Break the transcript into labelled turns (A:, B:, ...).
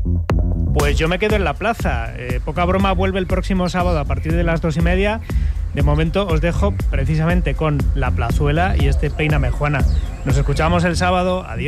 A: Pues yo me quedo en la plaza. Poca broma vuelve el próximo sábado a partir de las 2:30. De momento os dejo precisamente con La Plazuela y este Péiname Juana. Nos escuchamos el sábado. Adiós.